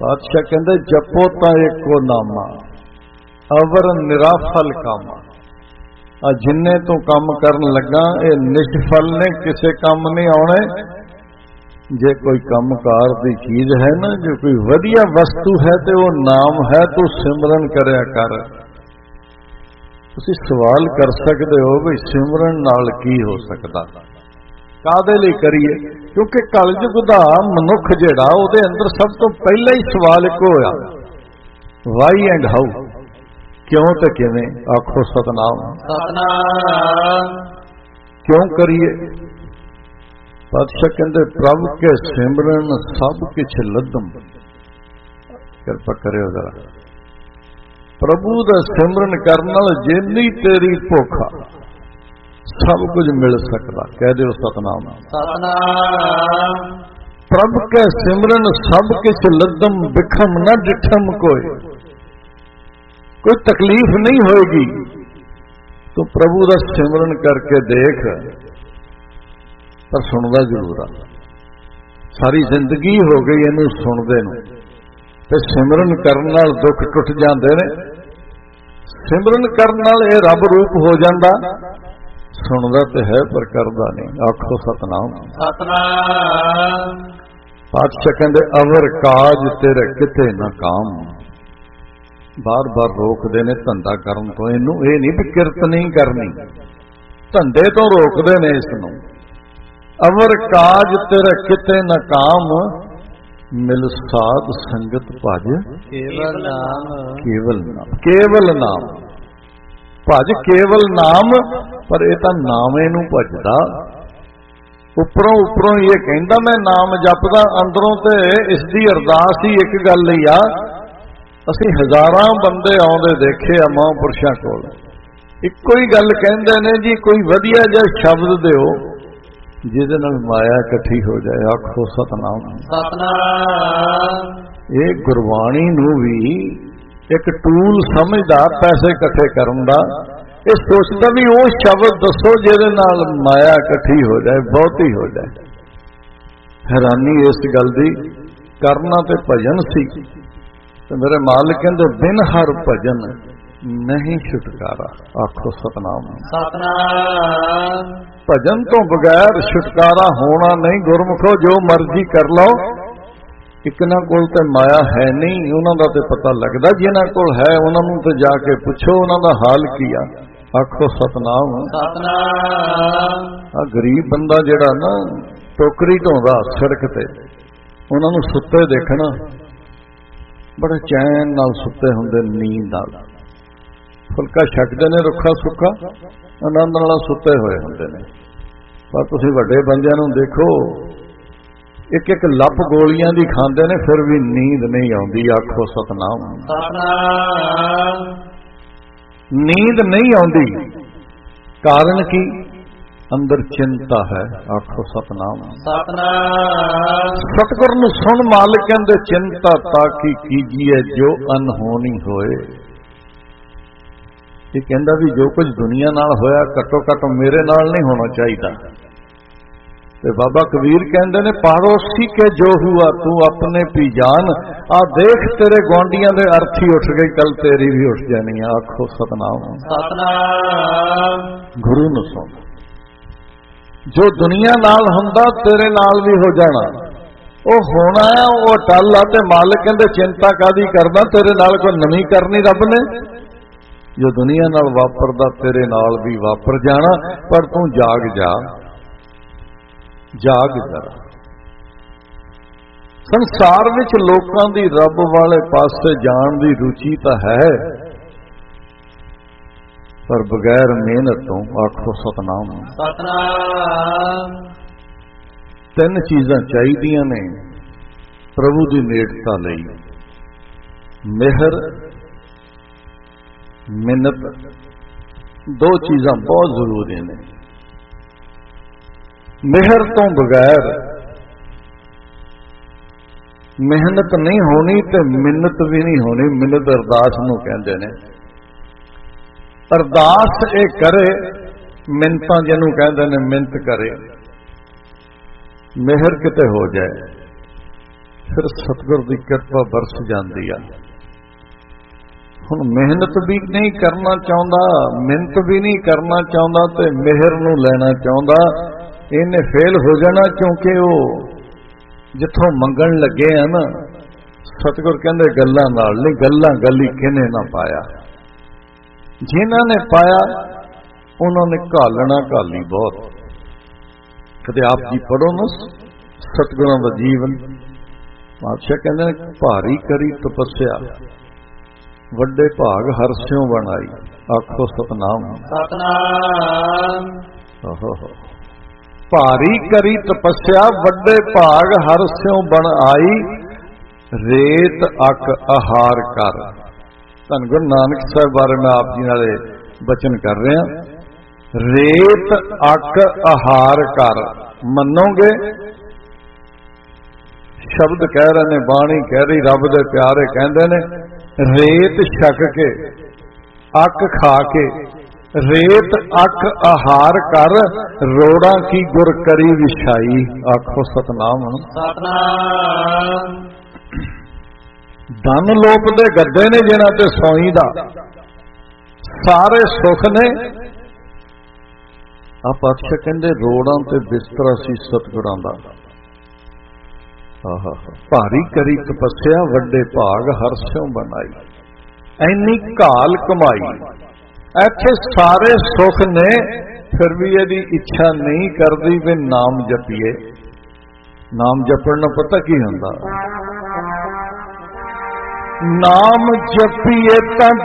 पातशाह कहते जपो ता एको नामा अवर निराफल कामा। आ जिन्ने तू काम करन लगा ये निष्फल ने, किसे काम नहीं आने। जे कोई कामकार दी चीज है ना, जो कोई वधिया वस्तु है तो वो नाम है, तू सिमरन करया कर। तुसीं सवाल कर सकते हो भी सिमरन नाल की हो सकता, कादे लई करिए? क्योंकि कलयुग दा मनुख जिहड़ा उहदे अंदर सब तो पहला ही सवाल इक होया, वाई एंड हाउ, क्यों ते किवें। आखो सतनाम सतनाम। क्यों करिए? पातशाह कहते प्रभु के सिमरन सब किछ लदम। कृपा करियो जरा, प्रभु दा सिमरन करन नाल जिन्नी तेरी भुख सब कुछ मिल सकता। कह दो सतनाम सतनाम। प्रभु के सिमरन सब किछ लदम, बिखम न डिठम कोई तकलीफ नहीं होएगी। तो प्रभु का सिमरन करके देख, पर सुनदा जरूर आ। सारी जिंदगी हो गई इनू सुनदे नूं, ते सिमरन करन नाल दुख टुट जांदे ने। सिमरन करन नाल इह रब रूप हो जांदा। सुनदा ते है पर करदा नहीं। आखो सतनाम सतनाम। पातशाह कहंदे अवर काज तेरे किते ना काम। बार बार रोकते ने धंधा करन तो। इनू ये नहीं भी किरत नहीं करनी, धंधे तो रोकते ने इसनूं। अवर काज तेरे किते न काम, मिल साध संगत भज केवल नाम। केवल नाम, केवल नाम भज, केवल नाम। पर यह तो नामे नूं भजदा, उपरों उपरों ये कहंदा मैं नाम जपदा, अंदरों ते इसदी अरदास ही एक गल ही आ। असीं हज़ारां बंदे आउंदे देखे आ महापुरुषां कोल, इक्को ही गल कहंदे ने जी कोई वधिया जिहा शब्द दिओ जिहदे नाल माया इकट्ठी हो जाए। आखो सतनाम सतनाम। ये गुरबाणी नूं भी एक टूल समझदा पैसे इकट्ठे करन दा। ये सोचदा भी वो शब्द दसो जिहदे नाल माया इकट्ठी हो जाए, बहुती हो जाए। हैरानी इस गल दी, करना ते भजन सी। तो मेरे मालिक कहते बिन हर भजन नहीं छुटकारा। आखो सतनाम सतनाम। भजन तो बगैर छुटकारा होना नहीं। गुरमुखो जो मर्जी कर लो, इकना कोल ते माया है नहीं, उन्हां दा ते पता लगदा। जिन्हां कोल है उन्हां नूं ते जाके पुछो उन्हां दा हाल की आ। आखो सतनाम सतनाम। आ गरीब बंदा जिहड़ा ना टोकरी ढोंदा सड़क ते, उन्हां नूं सुत्ते देखना, बड़े चैन नाल सुते हुंदे, नींद नाल फुलका छकदे ने, रुखा सुखा आनंद नाल सुते होए हुंदे ने। पर तुसीं वड्डे बंदिआं नूं देखो, एक एक लप गोलियां दी खांदे ने, फिर भी नींद नहीं आउंदी। आखो सतनाम सतनाम। नींद नहीं आउंदी, कारण की? अंदर चिंता है। आखो सतनाम सतनाम। सतगुर नूं सुन मालिक कहंदे चिंता ताकि कीजिए जो अनहोनी होए। ये कहंदा भी जो कुछ दुनिया नाल होया घट्टो घट्ट मेरे नाल नहीं होना चाहिए। ते बाबा कबीर कहंदे ने पड़ोसी के जो हुआ तू अपने पी जान। आ देख तेरे गुआंढियां दे अर्थी उठ गई, कल तेरी भी उठ जानी है। आखो सतनाम सतनाम। गुरु नूं सुन, जो दुनिया नाल हुंदा तेरे नाल भी हो जाना। वो होना है, वो टल आ। ते मालिक कहंदे चिंता कादी करदा, तेरे नाल कोई नवीं करनी रब ने। जो दुनिया नाल वापरदा तेरे नाल भी वापर जाना। पर तू जाग जा, जाग जरा। संसार विच लोकां दी रब वाले पासे जाण दी रुचि तां है, पर बगैर मेहनत तो। आखो सतनाम सतनाम। तीन चीज़ां चाहिदियां ने प्रभु की नेड़ता लई, मेहर, मिन्नत। दो चीज़ां बहुत जरूरी ने। मेहर तो बगैर मेहनत नहीं होनी, तो मिन्नत भी नहीं होनी। मिन्नत अरदास नूं कहंदे ने। अरदास ये करे, मिन्नतां जिन्हों कहते हैं मिन्नत करे। मेहर किते हो जाए ਫਿਰ ਸਤਿਗੁਰ ਦੀ ਕਿਰਪਾ ਬਰਸ ਜਾਂਦੀ ਆ। ਹੁਣ ਮਿਹਨਤ ਵੀ ਨਹੀਂ ਕਰਨਾ ਚਾਹੁੰਦਾ, ਮਿਹਨਤ ਵੀ ਨਹੀਂ ਕਰਨਾ ਚਾਹੁੰਦਾ ਤੇ ਮਿਹਰ ਨੂੰ ਲੈਣਾ ਚਾਹੁੰਦਾ, ਇਹਨੇ ਫੇਲ ਹੋ ਜਾਣਾ। ਕਿਉਂਕਿ ਉਹ ਜਿੱਥੋਂ ਮੰਗਣ ਲੱਗੇ ਆ ਨਾ, ਸਤਿਗੁਰ ਕਹਿੰਦੇ ਗੱਲਾਂ ਨਾਲ ਨਹੀਂ, ਗੱਲਾਂ ਗੱਲੀ ਕਿਹਨੇ ਨਾ ਪਾਇਆ। ਜਿਨ੍ਹਾਂ ਨੇ ਪਾਇਆ ਉਹਨਾਂ ਨੇ ਘਾਲਣਾ ਘਾਲੀ ਬਹੁਤ। ਕਦੇ ਆਪ ਜੀ ਪੜੋ ਨਾ ਸਤਿਗੁਰਾਂ ਦਾ ਜੀਵਨ। ਪਾਤਸ਼ਾਹ ਕਹਿੰਦੇ ਨੇ ਭਾਰੀ ਕਰੀ ਤਪੱਸਿਆ, ਵੱਡੇ ਭਾਗ ਹਰ ਸਿਉ ਬਣਾਈ। ਆਖੋ ਸਤਨਾਮ ਸਤਨਾਮ। ਭਾਰੀ ਕਰੀ ਤਪੱਸਿਆ, ਵੱਡੇ ਭਾਗ ਹਰ ਸਿਉ ਬਣ ਆਈ। ਰੇਤ ਅਕ ਆਹਾਰ ਕਰ। ਧੰਨ ਗੁਰੂ ਨਾਨਕ ਸਾਹਿਬ ਬਾਰੇ ਮੈਂ ਆਪ ਜੀ ਨਾਲੇ ਬਚਨ ਕਰ ਰਿਹਾ। ਰੇਤ ਅਕ ਆਹਾਰ ਕਰ। ਮੰਨੋਗੇ ਸ਼ਬਦ ਕਹਿ ਰਹੇ ਨੇ, ਬਾਣੀ ਕਹਿ ਰਹੀ, ਰੱਬ ਦੇ ਪਿਆਰੇ ਕਹਿੰਦੇ ਨੇ ਰੇਤ ਛਕ ਕੇ, ਅੱਕ ਖਾ ਕੇ, ਰੇਤ ਅੱਕ ਆਹਾਰ ਕਰ, ਰੋੜਾਂ ਕੀ ਗੁਰ ਕਰੀ ਵਿਛਾਈ। ਆਖੋ ਸਤਨਾਮ ਸਤਨਾਮ। ਧਨ ਲੋਕ ਦੇ ਗੱਦੇ ਨੇ ਜਿਨ੍ਹਾਂ ਤੇ ਸੌਈ ਦਾ ਸਾਰੇ ਸੁੱਖ ਨੇ। ਆ ਪਾਤਸ਼ਾਹ ਕਹਿੰਦੇ ਰੋੜਾਂ ਤੇ ਬਿਸਤਰਾ ਸੀ ਸਤਿਗੁਰਾਂ ਦਾ। ਭਾਰੀ ਕਰੀ ਤਪੱਸਿਆ, ਵੱਡੇ ਭਾਗ ਹਰ ਸਿਉ ਬਣਾਈ। ਐਨੀ ਘਾਲ ਕਮਾਈ, ਇੱਥੇ ਸਾਰੇ ਸੁੱਖ ਨੇ, ਫਿਰ ਵੀ ਇਹਦੀ ਇੱਛਾ ਨਹੀਂ ਕਰਦੀ ਵੀ ਨਾਮ ਜਪੀਏ। ਨਾਮ ਜਪਣ ਨਾਲ ਪਤਾ ਕੀ ਹੁੰਦਾ? ਨਾਮ ਜਪੀਏ ਤਾਂ